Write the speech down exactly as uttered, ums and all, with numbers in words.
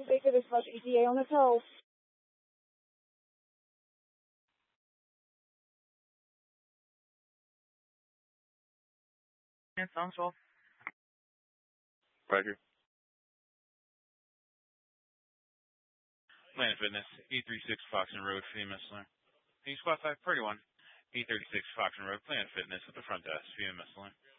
Baker, this was E T A on the tow. And sounds well. Right here. Planet Fitness, E thirty-six Foxton Road, Phoenix, Missler. Can you squad five, Party one, E thirty-six Foxton Road, Planet Fitness at the front desk, Phoenix, Missler.